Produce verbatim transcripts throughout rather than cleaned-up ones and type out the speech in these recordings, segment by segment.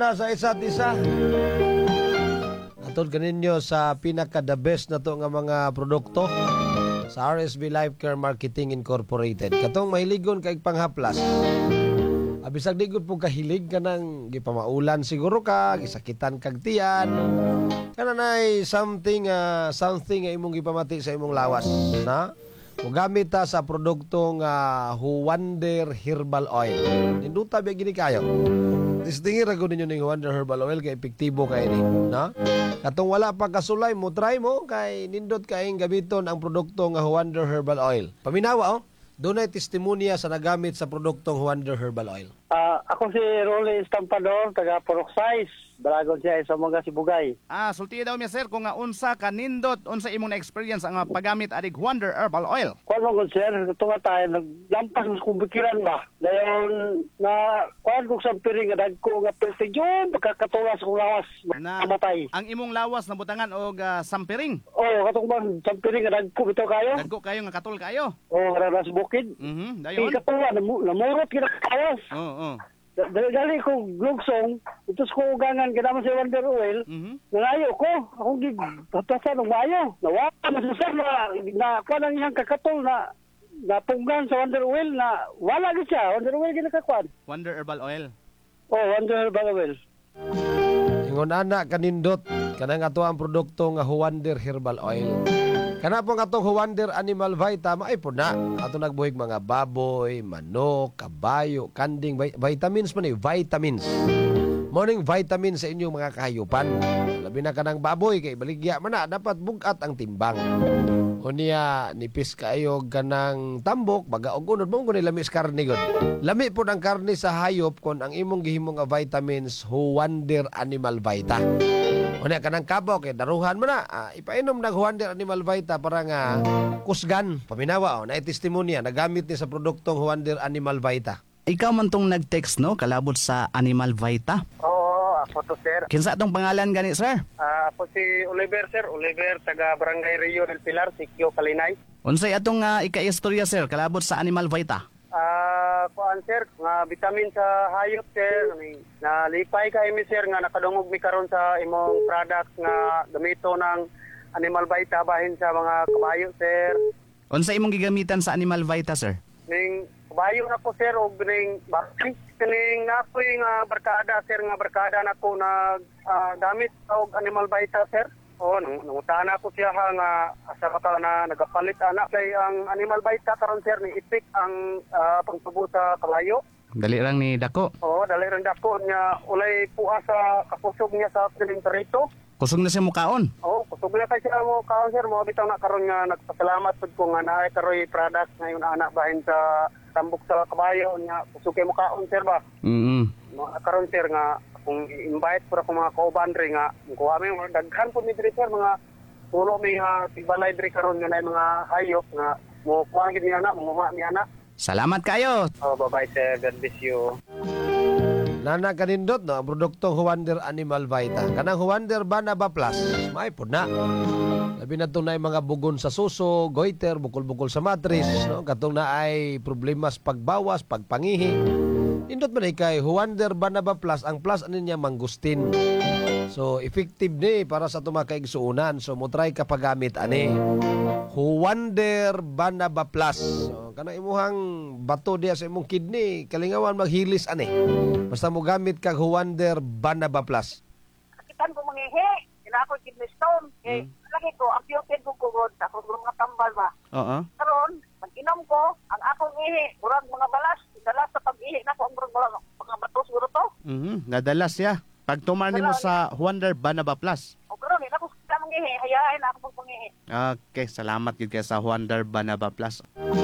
Na sa isa't isa. Atod kaninyo sa pinaka the best na to nga mga produkto sa R S B Life Care Marketing Incorporated. Katong mahiligon kay panghaplas. Abisag di gud po kahilig ka nang gipamaulan siguro ka, gisakitan kag tiyan. Kana nay something uh, something nga imong gipamati sa imong lawas, na? Mugamit ta sa produktong uh, Huwander Herbal Oil. Ninduta ba gini kayo? Tistingin ra gud ninyo ning Huwander Herbal Oil kay epektibo kay ni, na? Katong wala pa kasulay mo, try mo kay nindot kaayong gamiton ang produkto nga Huwander Herbal Oil. Paminawa oh. Dunay testimonya sa nagamit sa produktong Huwander Herbal Oil. Uh, ako si Rolly Estampador, taga Purok Size. Balagon siya sa mga Sibugay. Ah, sulti daw mi sir kung nga unsa ka nindot, unsa imong na-experience ang uh, paggamit adig Huwander Herbal Oil. Kuan mo sir, ito nga tayo, naglampas sa kumbikiran ba? Dayon na, kuan ko sa piring, nagko nga peste yun, pagkakatulas kong lawas, Na, matay. ang imong lawas na butangan og uh, sampiring. Oo, oh, katong ba, sa piring, nagko ito kayo? Dagko kayo nga katul kayo. Oo, oh, raras bukid. Mhm, Ay, dayon. katuwa, namu- namurot kinakawas. Oo, oo. Dali ko glugsong, itos ko ugangan kinaman sa Wonder Oil, Mhm. nangayo ko, akong gig, patasan ng mayo. Nawa, masusar na, na, kuan ang iyang kakatol na, napunggan sa Wonder Oil na, wala gid siya, Wonder Oil ginakakuan. Huwander Herbal Oil. Oh, Wonder Herbal Oil. Ingon ana kanindot kanang ato ang produkto nga Huwander Herbal Oil. Kana po nga atong Huwander Animal Vita maay po na. Ato nagbuhig mga baboy, manok, kabayo, kanding, vitamins man eh, vitamins. Morning vitamin sa inyong mga kahayupan. Labi na kanang baboy kay baligya man na dapat bugat ang timbang. Unya nipis kayo kanang tambok baga og unod mo kun lamis karne gud. Lami po ang karne sa hayop kon ang imong gihimo nga vitamins Huwander Animal Vita. Unya kanang kabaw kay daruhan mo na ah, ipainom ng Huwander Animal Vita para nga kusgan. Paminawa oh, na testimonya nagamit ni sa produktong Huwander Animal Vita. Ikaw man tong nag-text no kalabot sa Animal Vita. Oo, ako to sir. Kinsa tong pangalan gani sir? Ah, ako si Oliver sir, Oliver taga Barangay Rio del Pilar, Sikyo, Kalinay. Unsay atong uh, ika-istorya sir kalabot sa Animal Vita? Ah, kuan sir, nga vitamin sa hayop sir, na lipay kay mi sir nga nakadungog mi karon sa imong product nga gamito ng Animal Vita bahin sa mga kabayo sir. Unsa imong gigamitan sa Animal Vita sir? Ning kabayo na ko sir og ning bakri kining napoy nga barkada sir nga barkada nako nag ah, gamit og Animal Vita sir. Oh, nang nangutahan ako siya ha, nga asa ka na nagapalit anak kay ang Animal Vita karon sir ni ipik ang ah, pangtubo sa kabayo. Dali lang ni dako. Oo, dali rin dako niya ulay puas sa kapusog niya sa piling perito. Kusog na siya mukaon. Oo, kusog na kay siya mo kaon sir, mo bitaw na karon nga nagpasalamat pud ko nga naay karoy product ngayon anak bahin sa tambok sa kabayo niya kusog kay mo kaon sir ba. Mm. Mga karon sir nga kung invite pura ko mga kauban diri nga kuha mi mga daghan po mi diri sir mga pulo mi nga tibalay diri karon nga nay mga hayop nga mo kuha gid ni anak mo mi anak. Salamat kayo. Oh, bye-bye sir, God bless you. Nana kanindot no ang produktong Huwander Animal Vita. Kanang Huwander Banaba Plus, may po na. Labi na itong na mga bugon sa suso, goiter, bukol-bukol sa matris, no? Katong na ay problema sa pagbawas, pagpangihi. Indot man ay kay Huwander Banaba Plus, ang plus ano niya mangustin. So, effective ni para sa tumakaigsuunan. So, mo try ka paggamit ani. Huwander Banaba Plus. So, kanang imuhang bato diya sa imong kidney, kalingawan maghilis ani. Basta mo gamit kag Huwander Banaba Plus. Kapitan ko mangihi, ina ako kidney stone. Eh, lagi ko, ang piyopin ko kugod, ako mga tambal ba. Oo. Karon, mag-inom ko, ang akong ihi, murag mga balas, dalas sa pag-ihi na ko, ang murag mga, mga batos siguro to. Mhm, nadalas ya. Pag tumar nimo sa Huwander Banaba Plus. O karon, ina ko sa mangihi, hayain na ako pag-mangihi. Okay, salamat gid kay sa Huwander Banaba Plus.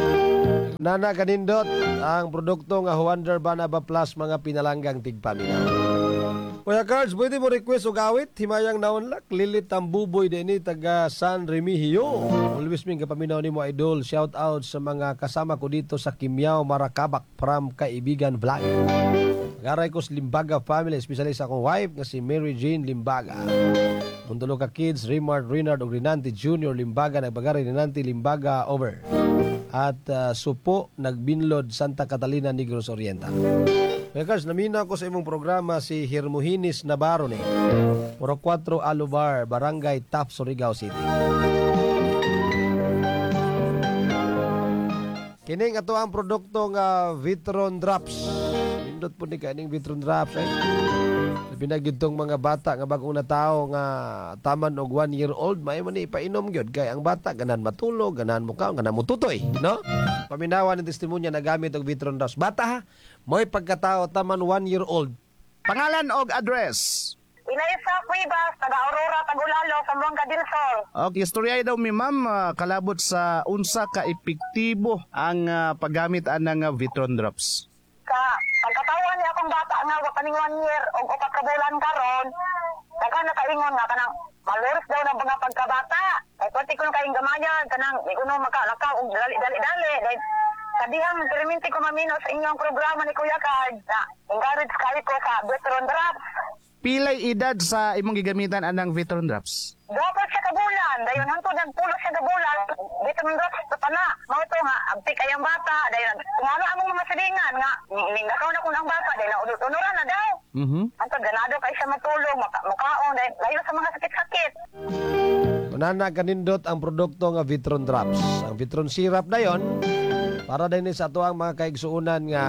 Nana kanindot ang produkto nga Huwander Banaba Plus mga pinalanggang tigpaminaw. Kuya Cards, pwede mo request o gawit? Himayang naunlak, lilit ang buboy din ni taga San Remigio. Always ming kapaminaw ni mo idol. Shout out sa mga kasama ko dito sa Kimyaw, Marakabak from Kaibigan Vlog. Garay ko sa Limbaga family, especially sa akong wife nga si Mary Jane Limbaga. Mundulo ka kids, Raymart, Renard o Rinanti Junior Limbaga, nagbagari Rinanti Limbaga over. At uh, Supo, Nagbinlod, Santa Catalina, Negros Oriental. Kuya Cards, namina ko sa imong programa si Hermohinis Navarro ni. Puro four Alubar, Barangay Tap, Surigao City. Kining ato ang produkto nga Vitron Drops. Nindot po ni kaning Vitron Drops ay. Pinagid tong mga bata nga bagong natao nga taman og one year old may man ipainom gyud kay ang bata ganan matulog, ganan mo kaon, ganan mo tutoy, no? Paminawa ng testimonya na gamit og Vitron Drops. Bata ha, mo'y pagkatao taman one year old. Pangalan og address. Inaysa Cuevas, taga Aurora, Tagulalo, Zamboanga del Sur. Okay, istorya daw mi ma'am ah, kalabot sa unsa ka epektibo ang ah, paggamit anang ah, Vitron Drops. Sa pagkatawan niya akong bata nga wa kaning one year o upat ka bulan karon, daga nakaingon nga kanang maluros daw ng mga pagkabata. Ay kunti ko kayong gamayan kanang ikuno makalakaw og dali-dali. Dahil kadihang perminti ko mamino sa inyong programa ni Kuya Card na encourage kayo ko sa Vitron Drops. Pilay edad sa imong gigamitan anang Vitron Drops? Dapat sa kabulan, dayon hangtod nagpulos sa kabulan, Vitron Drops pa na. Mao to nga abti kayang bata, dayon nga na among mga silingan nga ningakaw na kun ang bata, dayon unod-unuran na daw. Mhm. Hangtod ganado kay sa matulog, maka, mukaon dayon dayon sa mga sakit-sakit. Manana kanindot ang produkto nga Vitron Drops. Ang Vitron Syrup dayon para din sa ato ang mga kaigsuunan nga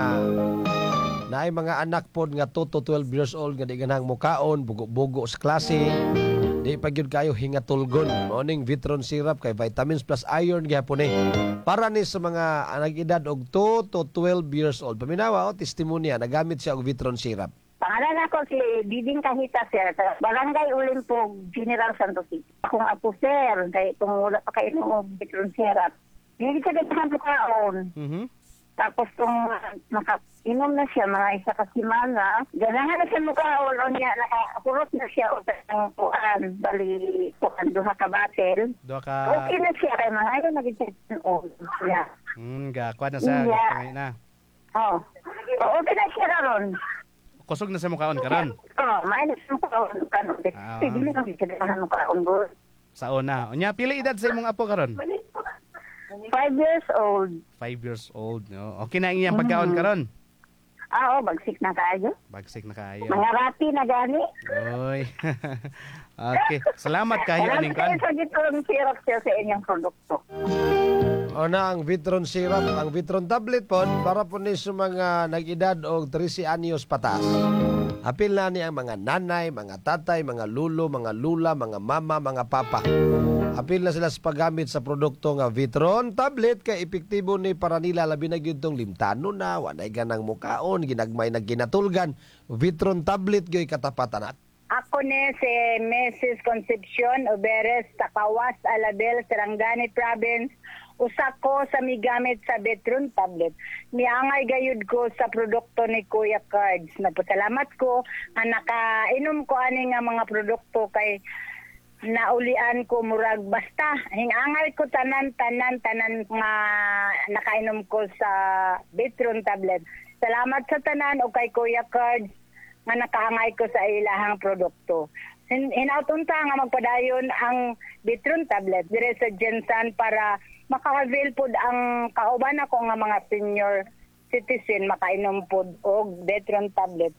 naay mga anak pod nga two to twelve years old nga di ganang mukaon, bugo-bugo sa klase. Di pa gyud kayo hingatulgon. Morning Vitron Syrup kay vitamins plus iron gyapon eh. Para ni sa mga nag-edad og two to twelve years old. Paminawa o testimonya nagamit siya og Vitron Syrup. Pangalan ako si Bibing Kahita, sir. Barangay Ulimpog, General Santos City. Akong apo, sir. Kaya kung wala pa kayo ng Vitron Syrup. Hindi sa ganahan po kaon. Mhm. Tapos kung uh, nakainom na siya mga isa ka simana, ganahan na siya mukhaon o niya, nakapurot na siya o ng kuhan, bali kuhan, duha ka batel. Duha ka. Okay na siya kay mga ayaw nag-check o siya. Hmm, gakuha na sa Yeah. kamay na. Oh. Okay na siya ron. Kusog na sa mukhaon karon. Oh, mainit sa mukhaon kanon. Ah. Hindi na siya ganahan mukhaon bro. Sa una. Unya pila edad sa imong apo karon? Five years old. Five years old, no. Okay na ang iyang pagkaon karon. Ah, oh, bagsik na tayo. Bagsik na kayo. Mga rapi na gani. Oy. Okay. Salamat kayo aning kan. Salamat kayo sa Vitron Syrup sir sa inyong produkto. O na ang Vitron Syrup, ang Vitron Tablet po, para po ni sa mga nag-edad og thirteen anyos patas. Apil na ni ang mga nanay, mga tatay, mga lulo, mga lula, mga mama, mga papa. Apil na sila sa paggamit sa produkto nga Vitron Tablet kay epektibo ni para nila labi na gyud tong limtano na, wanay ganang mukaon, ginagmay na ginatulgan. Vitron Tablet gyoy katapatan at. Ako ni si Missus Concepcion Oberes, Takawas, Alabel, Sarangani Province. Usa ko sa migamit sa Vitron Tablet. Miangay gayud ko sa produkto ni Kuya Cards. Nagpasalamat ko nga nakainom ko ani nga mga produkto kay naulian ko murag basta hingangal ko tanan tanan tanan nga nakainom ko sa Vitron Tablet. Salamat sa tanan o kay Kuya Cards nga nakahangay ko sa ilahang produkto. Hin- Hinautunta nga magpadayon ang Vitron Tablet dire sa Jensan para maka-avail pod ang kauban ako nga mga senior citizen makainom pod og Vitron Tablet.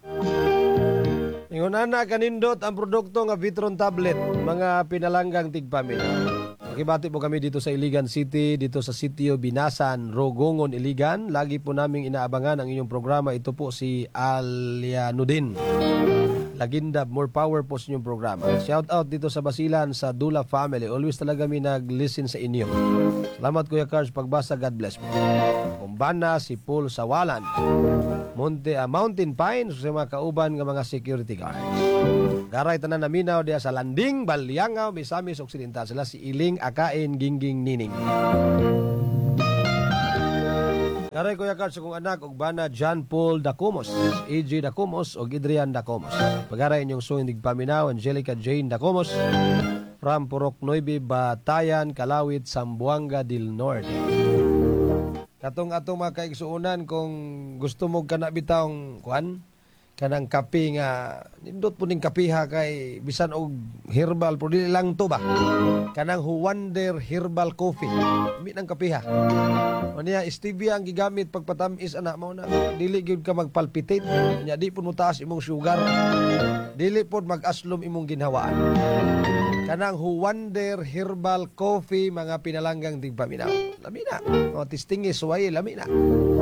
Ingon ana kanindot ang produkto nga Vitron Tablet, mga pinalanggang tigpamilya. Makibati po kami dito sa Iligan City, dito sa Sitio Binasan, Rogongon, Iligan. Lagi po naming inaabangan ang inyong programa. Ito po si Alianudin. Laginda, more power po sa inyong programa. Shout out dito sa Basilan, sa Dula family. Always talaga kami nag-listen sa inyo. Salamat Kuya Cards, pagbasa, God bless po. Kumbana, si Paul Sawalan. Monte, uh, Mountain Pines, sa mga kauban ng mga security guards. Garay tanan naminaw diya sa Landing, Balyangaw, Misamis Occidental. Sila si Iling, Akain, Gingging, Nining. Garay Kuya Cards, kung anak, Ugbana, John Paul Dacomos, A J Dacomos, o Adrian Dacomos. Pagaray inyong suindig paminaw, Angelica Jane Dacomos, from Purok Nueve, Batayan, Kalawit, Zamboanga del Norte. Katong atong mga kaigsuunan, kung gusto mo ka na bitawng kuan, kanang kape nga nindot po ning kapiha kay bisan og herbal pero dili lang to ba kanang Wonder Herbal Coffee mi nang kapiha o niya stevia ang gigamit pagpatamis ana mao na dili gyud ka magpalpitate nya di pud mo taas imong sugar dili pud mag-aslom imong ginhawaan kanang Wonder Herbal Coffee mga pinalanggang tigpaminaw lami na o tistingis way lami na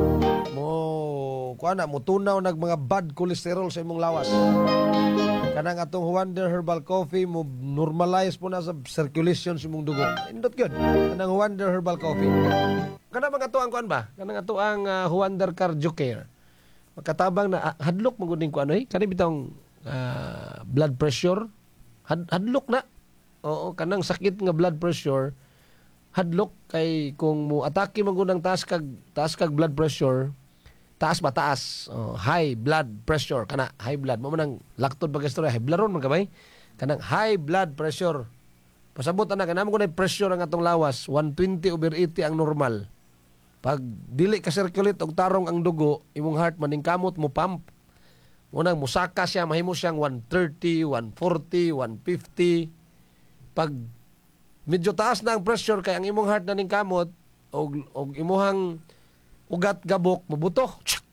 mo kuana mo tunaw nag mga bad cholesterol sa imong lawas kanang atong Wonder Herbal Coffee mo normalize po na sa circulation sa imong dugo indot gyud kanang Wonder Herbal Coffee kanang mga tuang kuan ba kanang ato ang uh, Wonder Cardio Care makatabang na uh, hadlok mo gud ning kuan eh kani bitong uh, blood pressure Had, hadlok na oo kanang sakit nga blood pressure hadlok kay kung mo atake man gud ang taas kag taas kag blood pressure taas ba taas oh, high blood pressure kana high blood mo man ang laktod pag istorya high blood ron man gamay kanang high blood pressure pasabot ana kanamo ko na pressure ang atong lawas one twenty over eighty ang normal pag dili ka circulate og tarong ang dugo imong heart maning kamot mo pump mo nang musaka siya mahimo siyang one thirty one forty one fifty pag medyo taas na ang pressure kay ang imong heart na ning kamot og og imuhang ugat gabok mabuto.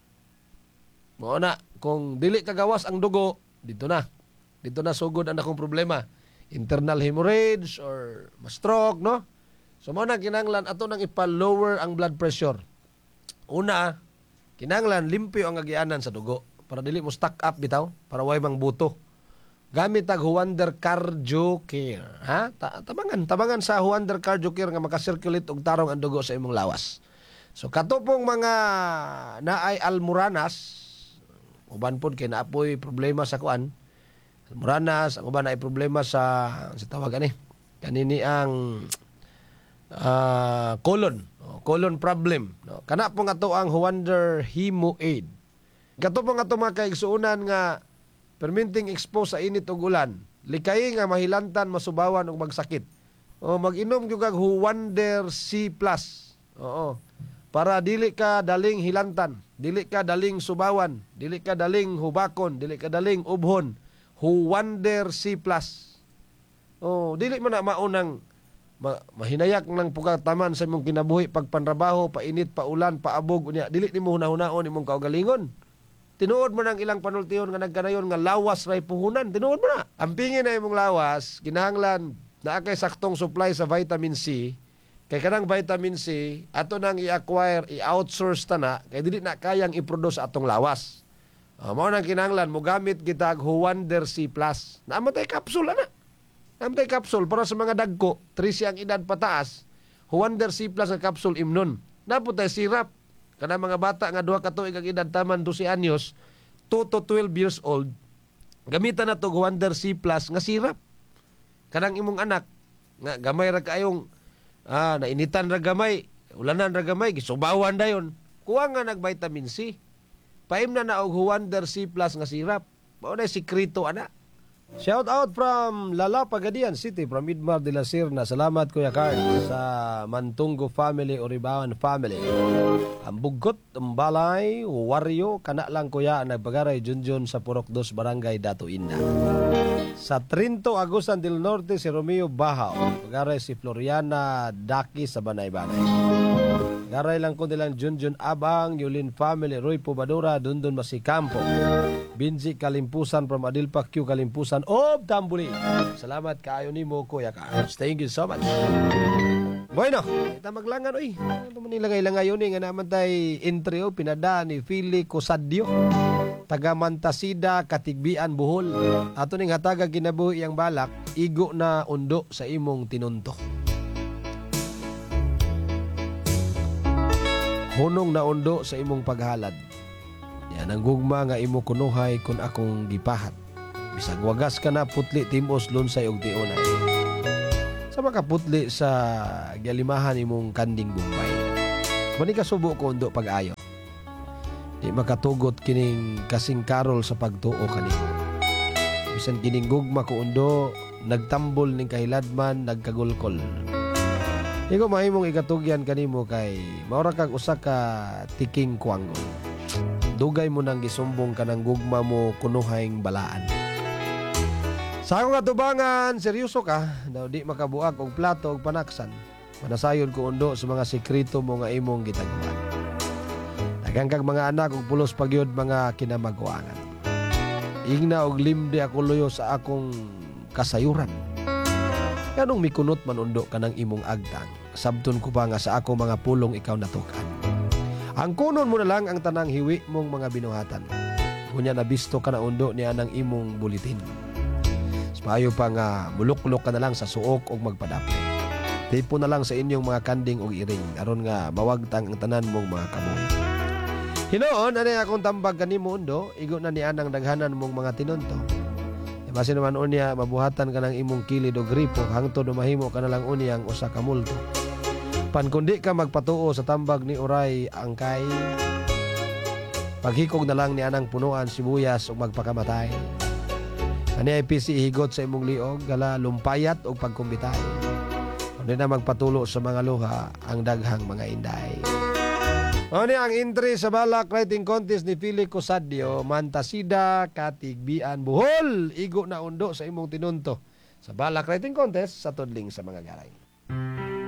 Mao na kung dili kagawas ang dugo, dito na. Dito na sugod ang akong problema. Internal hemorrhage or ma-stroke, no? So mao na kinahanglan ato nang ipa-lower ang blood pressure. Una, kinahanglan limpyo ang agianan sa dugo para dili mo stuck up bitaw, para way mang buto. Gamit ang Wonder Cardio Care, ha? Tabangan, tabangan sa Wonder Cardio Care nga maka-circulate og tarong ang dugo sa imong lawas. So kato pong mga naay almoranas, uban pod kay naapoy problema sa kuan. Almoranas, ang uban naay problema sa sa tawag ani. Kanini ang uh, colon, no? Colon problem, no? Kana pong ato ang Wonder Hemo Aid. Kato pong ato mga kaigsuunan nga perminting expose sa init ug ulan, likay nga mahilantan, masubawan ug magsakit. O mag-inom gyud kag Wonder C plus. Oo. Para dili ka daling hilantan, dili ka daling subawan, dili ka daling hubakon, dili ka daling ubhon. Wonder C plus. Oh, dili man na maunang ma, mahinayak ng pugataman sa imong kinabuhi pagpanrabaho, painit, paulan, paabog unya. Dili nimo hunahunahon imong kaugalingon. Tinuod man ang ilang panultihon nga nagkanayon nga lawas ray puhunan. Tinuod man na. Ampingin na imong lawas, kinahanglan naa kay saktong supply sa vitamin C. Kay kanang vitamin C, ato nang i-acquire, i-outsource ta na, kay dili na kayang i-produce atong lawas. Uh, mao nang kinahanglan mo gamit kita og Wonder C plus. Naamantay kapsul ana. Naamantay kapsul para sa mga dagko, trisi ang edad pataas. Wonder C plus nga kapsul imnon. Naputay sirap kanang mga bata nga duha ka tuig ang edad taman twelve anyos, two to twelve years old. Gamitan na to Wonder C plus nga sirap. Kanang imong anak nga gamay ra kaayong Ah, nainitan ra gamay, ulanan ra gamay, gisubawan dayon. Kuha nga nag vitamin C. Paim na na og Wonder C plus nga sirap. Mao na sikreto ana. Shout out from Lala Pagadian City, from Midmar de la Sirna. Salamat Kuya Carl sa Mantunggo family, Oribawan family. Ang Bugot, ang Balay, Wario, kana lang Kuya nagpagaray Junjun sa Purok dos Barangay Dato Inna. Sa Trinto, Agusan del Norte, si Romeo Bahaw. Pagaray si Floriana Daki sa Banay-Banay. Garay lang ko nilang Junjun Abang, Yulin family, Roy Pubadura, Dundun Masikampo. Binji Kalimpusan from Adilpa Q Kalimpusan of Tambuli. Salamat kaayo nimo Kuya Carlos. Thank you so much. Bueno, kita maglangan oy. Ano man nilagay lang ngayon nga naman tay entry o pinada ni Philly Cosadio. Taga Mantasida, Katigbian, Bohol. Ato ning hataga kinabuhi ang balak, igo na undo sa imong tinunto. Hunong na undo sa imong paghalad. Yan ang gugma nga imo kunuhay kun akong gipahat. Bisag wagas ka na putli timos lunsay og tiunay. Sa makaputli sa gialimahan imong kanding bumbay. Mani ka subo ko undo pag-ayo. Di makatugot kining kasing karol sa pagtuo kanimo. Bisan kining gugma ko undo nagtambol ning kahiladman nagkagulkol. Ikaw mahimong ikatugyan kanimo kay maura kag usa ka tiking kuanggol. dugay mo nang gisumbong ka ng gugma mo kunuhayng balaan. Sa akong atubangan, seryoso ka, daw di makabuak og plato og panaksan. Manasayon ko undo sa mga sekreto mo nga imong gitaguan. Daghang kag mga anak og pulos pagyud mga kinamagwaangan. Ingna og limde ako luyo sa akong kasayuran. Kanong mikunot man undo ka ng imong agtang. Sabton ko pa nga sa ako mga pulong ikaw natukan. Ang kunon mo na lang ang tanang hiwi mong mga binuhatan. Kunya nabisto ka na undo niya ng imong bulitin. Payo pa nga muluk-luk ka na lang sa suok o magpadapi. Tipo na lang sa inyong mga kanding o iring aron nga mawagtang ang tanan mong mga kamoy. Hinoon, anay akong tambag kanimo undo, igo na ni anang daghanan mong mga tinunto. E base naman unya, mabuhatan ka ng imong kilid o gripo, hangtod o mahimo ka na lang unya ang usa ka multo. Pan kundi ka magpatuo sa tambag ni Uray Angkay, paghikog na lang ni anang punuan sibuyas o magpakamatay. Ani ay pisi ihigot sa imong liog, gala lumpayat o pagkumbitay. Kundi na magpatulo sa mga luha ang daghang mga inday. Ani ang entry sa balak writing contest ni Philip Cosadio, Mantasida, Katigbian, Bohol. Igo na undo sa imong tinunto sa balak writing contest sa tudling sa mga garay.